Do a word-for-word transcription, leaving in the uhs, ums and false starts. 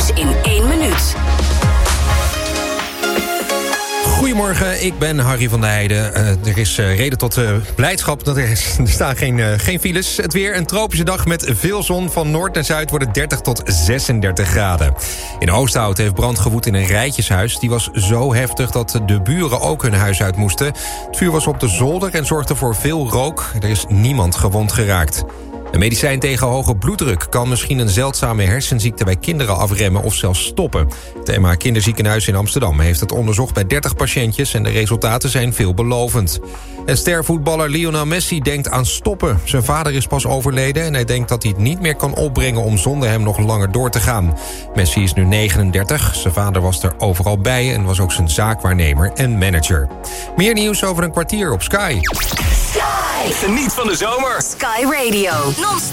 nieuws in één minuut. Goedemorgen, ik ben Harry van der Heijden. Uh, er is uh, reden tot uh, blijdschap. Dat er, is, er staan geen, uh, geen files. Het weer, een tropische dag met veel zon. Van noord naar zuid wordt het dertig tot zesendertig graden. In Oosthout heeft brand gewoed in een rijtjeshuis. Die was zo heftig dat de buren ook hun huis uit moesten. Het vuur was op de zolder en zorgde voor veel rook. Er is niemand gewond geraakt. Een medicijn tegen hoge bloeddruk kan misschien een zeldzame hersenziekte bij kinderen afremmen of zelfs stoppen. Het M H Kinderziekenhuis in Amsterdam heeft het onderzocht bij dertig patiëntjes en de resultaten zijn veelbelovend. En stervoetballer Lionel Messi denkt aan stoppen. Zijn vader is pas overleden en hij denkt dat hij het niet meer kan opbrengen om zonder hem nog langer door te gaan. Messi is nu negenendertig, zijn vader was er overal bij en was ook zijn zaakwaarnemer en manager. Meer nieuws over een kwartier op Sky. Sky! Geniet van de zomer. Sky Radio. Non